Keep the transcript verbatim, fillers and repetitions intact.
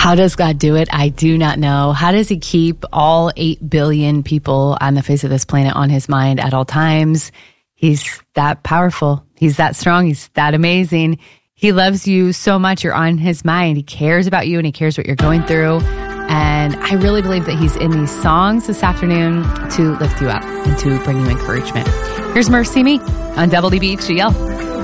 How does God do it? I do not know. How does he keep all eight billion people on the face of this planet on his mind at all times? He's that powerful. He's that strong. He's that amazing. He loves you so much. You're on his mind. He cares about you and he cares what you're going through. And I really believe that he's in these songs this afternoon to lift you up and to bring you encouragement. Here's Mercy Me on Double D B H G L.